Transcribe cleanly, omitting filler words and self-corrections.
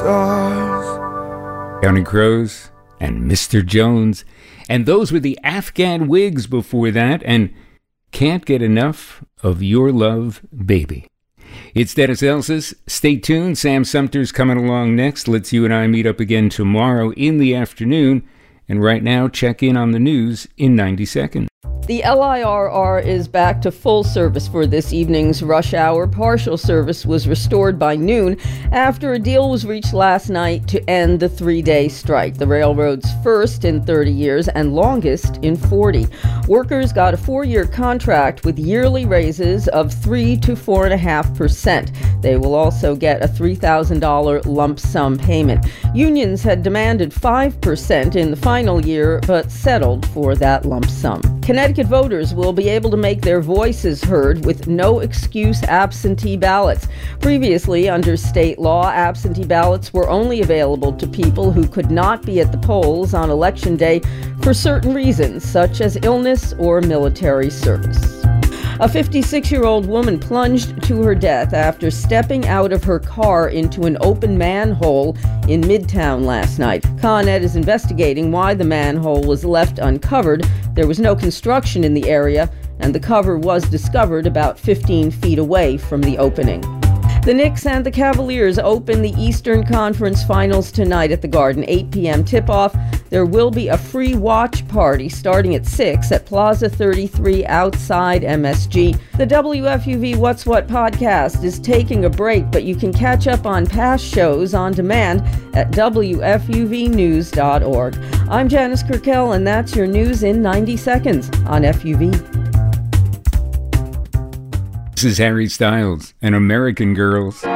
stars. Counting Crows and Mr. Jones. And those were the Afghan Wigs before that, and Can't Get Enough of Your Love, Baby. It's Dennis Elsas. Stay tuned. Sam Sumter's coming along next. Let's you and I meet up again tomorrow in the afternoon. And right now, check in on the news in 90 seconds. The LIRR is back to full service for this evening's rush hour. Partial service was restored by noon after a deal was reached last night to end the 3-day strike, the railroad's first in 30 years and longest in 40. Workers got a 4-year contract with yearly raises of 3 to 4.5%. They will also get a $3,000 lump sum payment. Unions had demanded 5% in the final year, but settled for that lump sum. Connecticut voters will be able to make their voices heard with no-excuse absentee ballots. Previously, under state law, absentee ballots were only available to people who could not be at the polls on Election Day for certain reasons, such as illness or military service. A 56-year-old woman plunged to her death after stepping out of her car into an open manhole in Midtown last night. Con Ed is investigating why the manhole was left uncovered. There was no construction in the area, and the cover was discovered about 15 feet away from the opening. The Knicks and the Cavaliers open the Eastern Conference Finals tonight at the Garden, 8 p.m. tip-off. There will be a free watch party starting at 6 at Plaza 33 outside MSG. The WFUV What's What podcast is taking a break, but you can catch up on past shows on demand at WFUVnews.org. I'm Janice Kirkell, and that's your news in 90 seconds on FUV. This is Harry Styles and American Girls.